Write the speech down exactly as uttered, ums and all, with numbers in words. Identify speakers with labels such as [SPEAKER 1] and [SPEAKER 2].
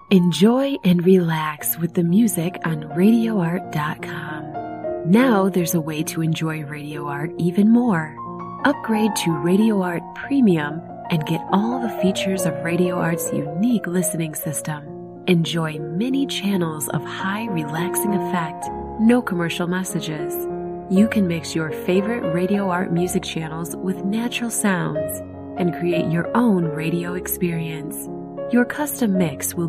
[SPEAKER 1] Enjoy and relax with the music on radio art dot com. Now there's a way to enjoy Radio Art even more. Upgrade to Radio Art Premium and get all the features of Radio Art's unique listening system. Enjoy many channels of high relaxing effect, no commercial messages. You can mix your favorite Radio Art music channels with natural sounds and create your own radio experience. Your custom mix will